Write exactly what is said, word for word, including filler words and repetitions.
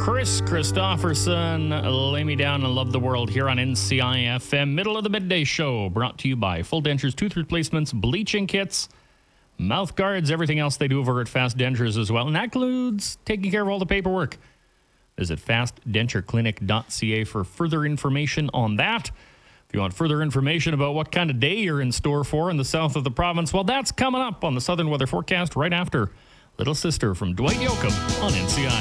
Chris Christopherson, Lay Me Down and Love the World here on N C I F M. Middle of the midday show brought to you by Full Dentures, Tooth Replacements, Bleaching Kits, Mouth Guards, everything else they do over at Fast Dentures as well. And that includes taking care of all the paperwork. Visit fast denture clinic dot c a for further information on that. If you want further information about what kind of day you're in store for in the south of the province, well, that's coming up on the Southern Weather Forecast right after Little Sister from Dwight Yoakam on N C I.